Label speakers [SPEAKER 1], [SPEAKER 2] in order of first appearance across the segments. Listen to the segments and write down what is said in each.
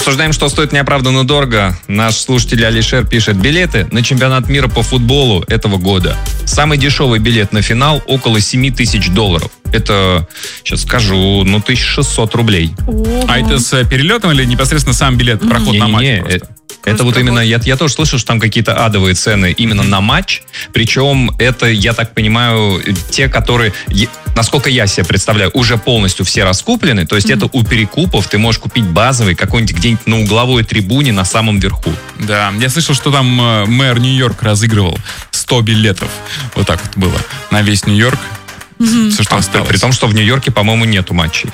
[SPEAKER 1] Обсуждаем, что стоит неоправданно дорого. Наш слушатель Алишер пишет: билеты на чемпионат мира по футболу этого года. Самый дешевый билет на финал около $7,000. Это, сейчас скажу, 1600 рублей.
[SPEAKER 2] Ого. А это с перелетом или непосредственно сам билет, проход на матч?
[SPEAKER 1] Это вот именно, я тоже слышал, что там какие-то адовые цены именно на матч. Причем это, я так понимаю, те, которые, насколько я себе представляю, уже полностью все раскуплены. То есть это у перекупов ты можешь купить базовый какой-нибудь где-нибудь на угловой трибуне на самом верху.
[SPEAKER 2] Да, я слышал, что там мэр Нью-Йорк разыгрывал 100 билетов. Вот так вот было. На весь Нью-Йорк. Все, что осталось.
[SPEAKER 1] При том, что в Нью-Йорке, по-моему, нету матчей.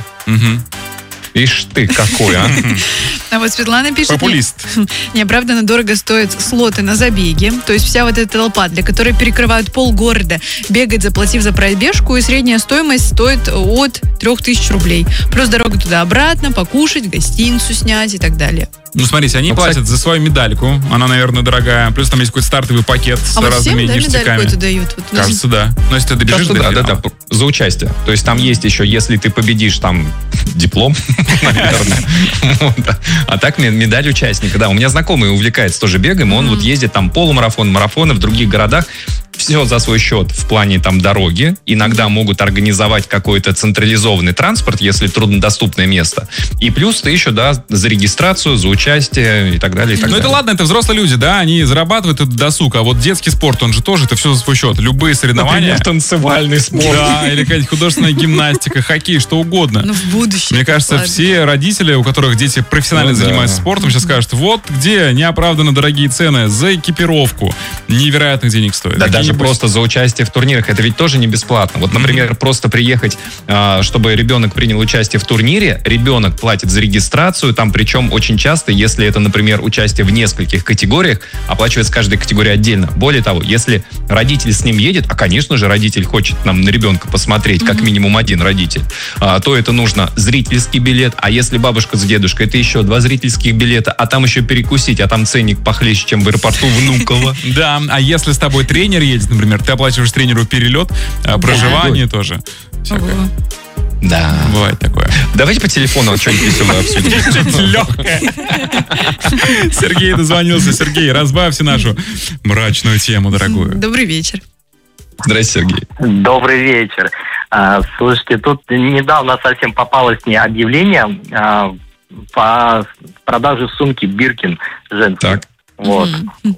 [SPEAKER 1] Ишь ты, какой, а?
[SPEAKER 3] А вот Светлана пишет...
[SPEAKER 2] Популист.
[SPEAKER 3] Неоправданно дорого стоят слоты на забеге. То есть вся вот эта толпа, для которой перекрывают полгорода, бегает, заплатив за пробежку, и средняя стоимость стоит от 3000 рублей. Плюс дорога туда-обратно, покушать, гостиницу снять и так далее.
[SPEAKER 2] Ну, смотрите, они платят за свою медальку. Она, наверное, дорогая. Плюс там есть какой-то стартовый пакет с разными ништяками.
[SPEAKER 3] медальку эту дают? Вот,
[SPEAKER 2] кажется, да. Но если ты добежишь до финала.
[SPEAKER 1] Да, за участие. То есть там есть еще, если ты победишь, там диплом, наверное. А так медаль участника. Да, у меня знакомый увлекается тоже бегом. Он вот ездит там полумарафон, марафоны в других городах. Все за свой счет в плане там дороги. Иногда могут организовать какой-то централизованный транспорт, если труднодоступное место. И плюс ты еще, да, за регистрацию, за участие и так далее. И так далее.
[SPEAKER 2] Это ладно, это взрослые люди, да, они зарабатывают этот досуг. А вот детский спорт, он же тоже, это все за свой счет. Любые соревнования.
[SPEAKER 1] Например, танцевальный спорт.
[SPEAKER 2] Да, или какая-нибудь художественная гимнастика, хоккей, что угодно.
[SPEAKER 3] Ну, в будущем.
[SPEAKER 2] Мне кажется, все родители, у которых дети профессионально занимаются спортом, сейчас скажут: вот где неоправданно дорогие цены за экипировку. Невероятных денег стоит.
[SPEAKER 1] Да, даже просто за участие в турнирах. Это ведь тоже не бесплатно. Вот, например, просто приехать, чтобы ребенок принял участие в турнире, ребенок платит за регистрацию, там причем очень часто, если это, например, участие в нескольких категориях, оплачивается каждая категория отдельно. Более того, если родитель с ним едет, а, конечно же, родитель хочет нам на ребенка посмотреть, как минимум один родитель, то это нужно зрительский билет, а если бабушка с дедушкой, это еще 2 зрительских билета, а там еще перекусить, а там ценник похлеще, чем в аэропорту Внуково.
[SPEAKER 2] Да, а если с тобой тренер едет, например, ты оплачиваешь тренеру перелет, проживание тоже.
[SPEAKER 1] Да.
[SPEAKER 2] Бывает такое.
[SPEAKER 1] Давайте по телефону что-нибудь веселое обсудим.
[SPEAKER 2] Что-нибудь легкое. Сергей дозвонился. Сергей, разбавьте нашу мрачную тему, дорогую.
[SPEAKER 3] Добрый вечер.
[SPEAKER 1] Здрасте, Сергей.
[SPEAKER 4] Добрый вечер. Слушайте, тут недавно совсем попалось мне объявление по продаже сумки Биркин женской.
[SPEAKER 1] Так.
[SPEAKER 4] Вот.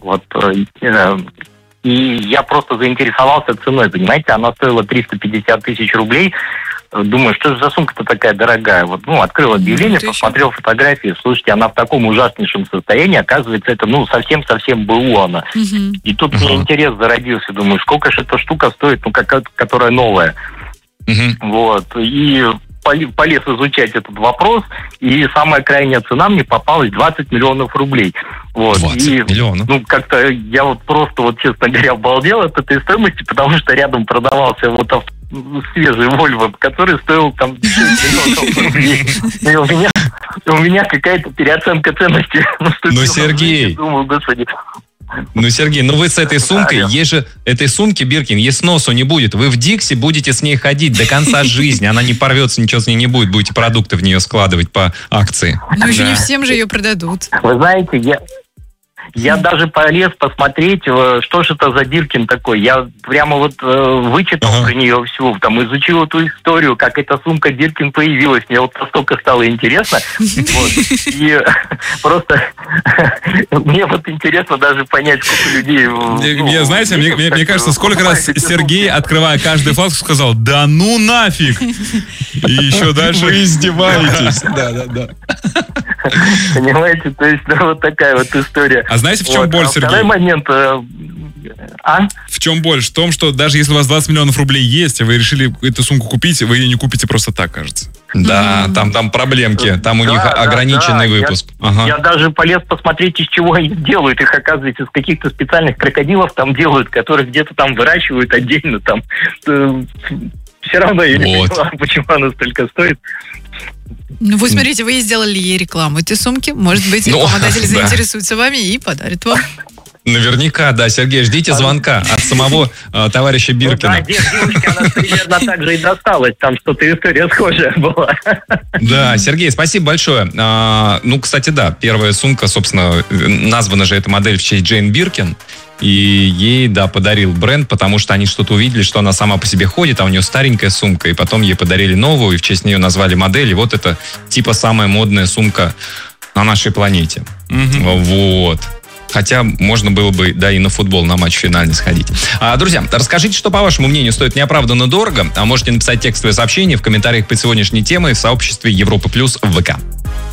[SPEAKER 4] И я просто заинтересовался ценой, понимаете, она стоила 350 тысяч рублей. Думаю, что же за сумка-то такая дорогая? Вот, открыл объявление, посмотрел фотографии. Слушайте, она в таком ужаснейшем состоянии. Оказывается, это, совсем-совсем БУ она. И тут мне интерес зародился. Думаю, сколько же эта штука стоит, которая новая. Вот. И полез изучать этот вопрос, и самая крайняя цена мне попалась 20 миллионов рублей. Вот.
[SPEAKER 1] 20 миллионов?
[SPEAKER 4] Как-то я просто, честно говоря, обалдел от этой стоимости, потому что рядом продавался свежий Volvo, который стоил там 6 миллионов рублей. И у меня какая-то переоценка ценности наступила.
[SPEAKER 1] Сергей!
[SPEAKER 4] Думаю, господи...
[SPEAKER 1] Сергей, вы с этой сумкой, этой сумки Биркин, сносу не будет. Вы в Дикси будете с ней ходить до конца жизни. Она не порвется, ничего с ней не будет. Будете продукты в нее складывать по акции.
[SPEAKER 3] Еще не всем же ее продадут.
[SPEAKER 4] Вы знаете, я даже полез посмотреть, что же это за Биркин такой. Я прямо вычитал про нее всю, изучил эту историю, как эта сумка Биркин появилась. Мне настолько стало интересно. И просто мне интересно даже понять, сколько людей...
[SPEAKER 2] Знаете, мне кажется, сколько раз Сергей, открывая каждый флаг, сказал: да ну нафиг! И еще дальше...
[SPEAKER 1] Вы издеваетесь. Да.
[SPEAKER 4] Понимаете, то есть вот такая вот история.
[SPEAKER 2] А знаете, в чем боль, Сергей?
[SPEAKER 4] Второй момент...
[SPEAKER 2] В чем боль? В том, что даже если у вас 20 миллионов рублей есть, а вы решили эту сумку купить, вы ее не купите просто так, кажется.
[SPEAKER 1] Да, там проблемки. Там у них ограниченный выпуск.
[SPEAKER 4] Я даже полез посмотреть, из чего их делают. Их, оказывается, из каких-то специальных крокодилов там делают, которых где-то там выращивают отдельно. Там. Все равно я не понимаю, почему она столько стоит.
[SPEAKER 3] Вы смотрите, вы сделали ей рекламу этой сумки. Может быть, рекламодатель заинтересуется вами и подарит вам.
[SPEAKER 1] Наверняка, да, Сергей, ждите звонка от самого товарища Биркина.
[SPEAKER 4] Ну, да, девушке она примерно так же и досталась, там что-то история схожая была.
[SPEAKER 1] Да, Сергей, спасибо большое. Ну, кстати, да, первая сумка, собственно, названа же эта модель в честь Джейн Биркин. И ей, да, подарил бренд, потому что они что-то увидели, что она сама по себе ходит, а у нее старенькая сумка, и потом ей подарили новую, и в честь нее назвали модель, и вот это типа самая модная сумка на нашей планете. Вот. Хотя можно было бы, да, и на футбол, на матч финальный сходить. Друзья, расскажите, что, по вашему мнению, стоит неоправданно дорого. Можете написать текстовое сообщение в комментариях под сегодняшней темой в сообществе Европа Плюс в ВК.